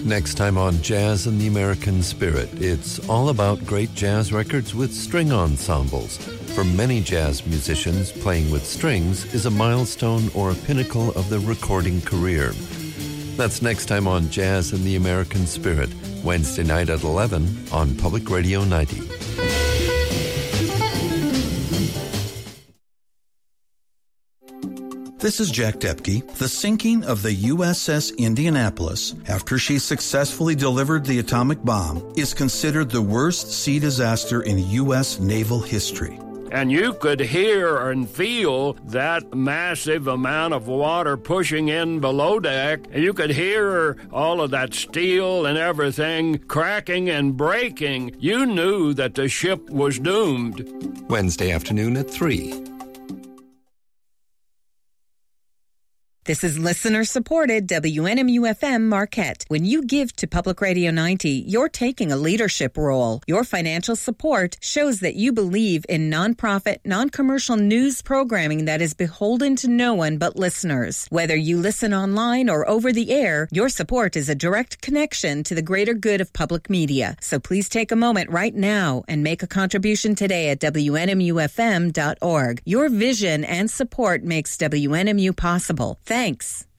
Next time on Jazz and the American Spirit, it's all about great jazz records with string ensembles. For many jazz musicians, playing with strings is a milestone or a pinnacle of their recording career. That's next time on Jazz and the American Spirit, Wednesday night at 11 on Public Radio 90. This is Jack Depke. The sinking of the USS Indianapolis, after she successfully delivered the atomic bomb, is considered the worst sea disaster in U.S. naval history. And you could hear and feel that massive amount of water pushing in below deck. You could hear all of that steel and everything cracking and breaking. You knew that the ship was doomed. Wednesday afternoon at 3. This is listener-supported WNMU-FM Marquette. When you give to Public Radio 90, you're taking a leadership role. Your financial support shows that you believe in nonprofit, non-commercial news programming that is beholden to no one but listeners. Whether you listen online or over the air, your support is a direct connection to the greater good of public media. So please take a moment right now and make a contribution today at WNMUFM.org. Your vision and support makes WNMU possible. Thanks.